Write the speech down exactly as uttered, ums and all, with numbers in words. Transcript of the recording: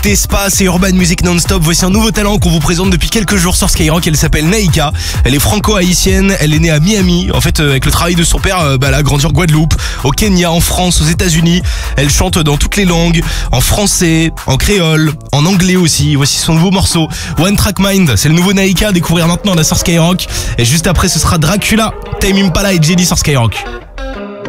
Espace et Urban Music Non-Stop. Voici un nouveau talent qu'on vous présente depuis quelques jours sur Skyrock. Elle s'appelle Naïka. Elle est franco-haïtienne. Elle est née à Miami. En fait, avec le travail de son père, bah, elle a grandi en Guadeloupe, au Kenya, en France, aux États-Unis. Elle chante dans toutes les langues, en français, en créole, en anglais aussi. Voici son nouveau morceau, One Track Mind. C'est le nouveau Naïka à découvrir maintenant là sur Skyrock. Et juste après, ce sera Dracula, Tame Impala et Jelly sur Skyrock.